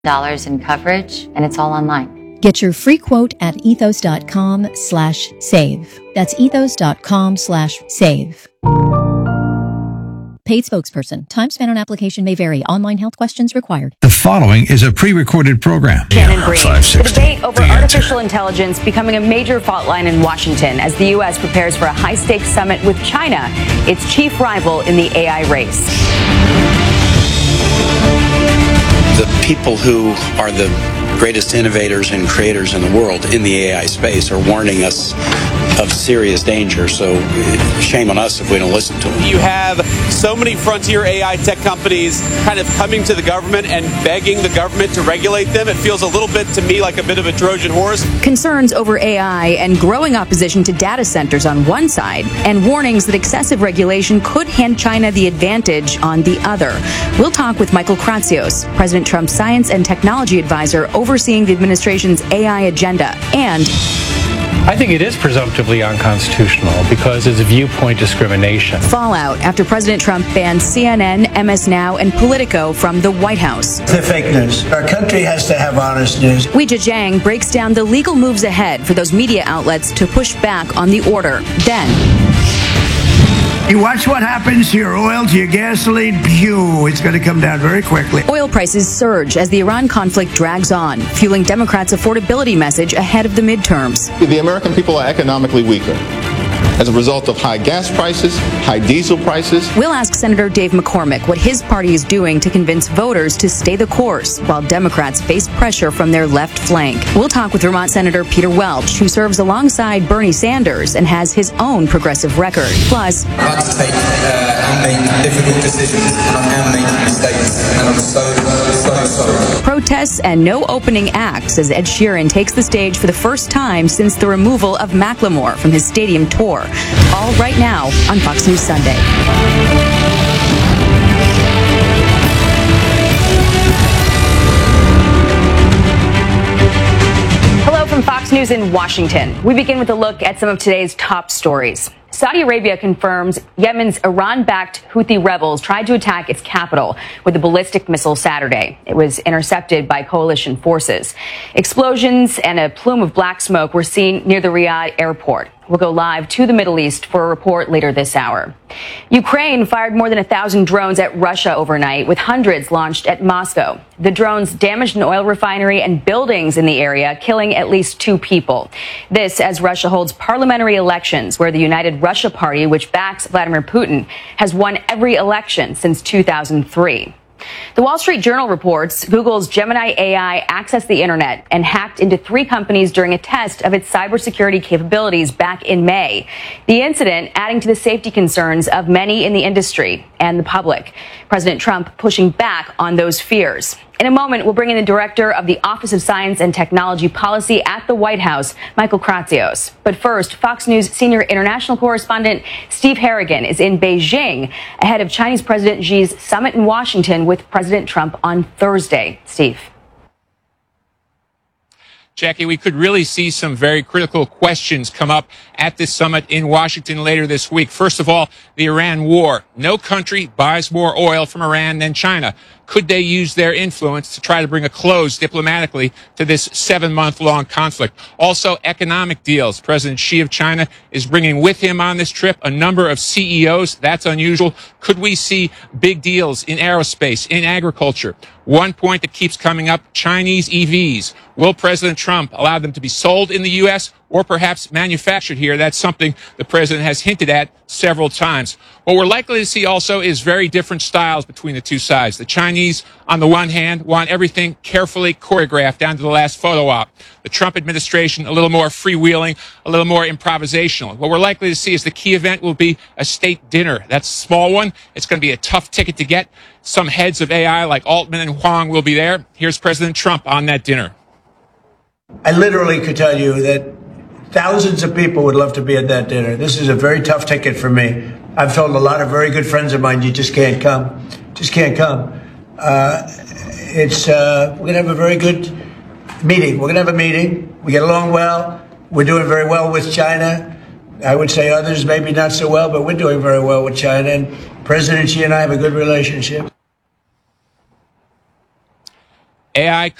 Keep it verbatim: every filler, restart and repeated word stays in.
dollars in coverage, and it's all online. Get your free quote at ethos.com slash save. That's ethos.com slash save. Paid spokesperson. Time spent on application may vary. Online health questions required. The following is a pre-recorded program. Shannon Green. The debate over artificial intelligence becoming a major fault line in Washington as the U S prepares for a high-stakes summit with China, its chief rival in the A I race. The people who are the greatest innovators and creators in the world in the A I space are warning us of serious danger, so shame on us if we don't listen to them. You have so many frontier A I tech companies kind of coming to the government and begging the government to regulate them. It feels a little bit to me like a bit of a Trojan horse. Concerns over A I and growing opposition to data centers on one side, and warnings that excessive regulation could hand China the advantage on the other. We'll talk with Michael Kratsios, President Trump's science and technology advisor overseeing the administration's A I agenda, and I think it is presumptively unconstitutional because it's viewpoint discrimination. fallout after President Trump banned C N N, M S Now, and Politico from the White House. They're fake news. Our country has to have honest news. Weijia Jiang breaks down the legal moves ahead for those media outlets to push back on the order. Then, You watch what happens to your oil, to your gasoline, pew, it's going to come down very quickly. oil prices surge as the Iran conflict drags on, fueling Democrats' affordability message ahead of the midterms. The American people are economically weaker as a result of high gas prices, high diesel prices. We'll ask Senator Dave McCormick what his party is doing to convince voters to stay the course while Democrats face pressure from their left flank. We'll talk with Vermont Senator Peter Welch, who serves alongside Bernie Sanders and has his own progressive record. Plus, I like to take uh, and make difficult decisions, and I am making mistakes, and I'm so, so sorry. protests and no opening acts as Ed Sheeran takes the stage for the first time since the removal of Macklemore from his stadium tour. All right now on Fox News Sunday. Hello from Fox News in Washington. We begin with a look at some of today's top stories. Saudi Arabia confirms Yemen's Iran-backed Houthi rebels tried to attack its capital with a ballistic missile Saturday. It was intercepted by coalition forces. Explosions and a plume of black smoke were seen near the Riyadh airport. We'll go live to the Middle East for a report later this hour. Ukraine fired more than a thousand drones at Russia overnight, with hundreds launched at Moscow. The drones damaged an oil refinery and buildings in the area, killing at least two people. This as Russia holds parliamentary elections, where the United Russia Party, which backs Vladimir Putin, has won every election since two thousand three. The Wall Street Journal reports Google's Gemini A I accessed the internet and hacked into three companies during a test of its cybersecurity capabilities back in May. The incident adding to the safety concerns of many in the industry and the public. President Trump pushing back on those fears. In a moment, we'll bring in the director of the Office of Science and Technology Policy at the White House, Michael Kratsios. But first, Fox News senior international correspondent Steve Harrigan is in Beijing ahead of Chinese President Xi's summit in Washington with President Trump on Thursday. Steve. Jackie, we could really see some very critical questions come up at this summit in Washington later this week. First of all, the Iran war. No country buys more oil from Iran than China. Could they use their influence to try to bring a close diplomatically to this seven-month-long conflict? Also, economic deals. President Xi of China is bringing with him on this trip a number of C E Os. That's unusual. Could we see big deals in aerospace, in agriculture? One point that keeps coming up, Chinese E Vs. Will President Trump allow them to be sold in the U S or perhaps manufactured here? That's something the president has hinted at several times. What we're likely to see also is very different styles between the two sides. The Chinese, on the one hand, want everything carefully choreographed down to the last photo op. The Trump administration, a little more freewheeling, a little more improvisational. What we're likely to see is the key event will be a state dinner. That's a small one. It's going to be a tough ticket to get. Some heads of A I like Altman and Huang will be there. Here's President Trump on that dinner. I literally could tell you that thousands of people would love to be at that dinner. This is a very tough ticket for me. I've told a lot of very good friends of mine, you just can't come. Just can't come. Uh, it's, uh, we're going to have a very good meeting. We're going to have a meeting. We get along well. We're doing very well with China. I would say others maybe not so well, but we're doing very well with China. And President Xi and I have a good relationship. A I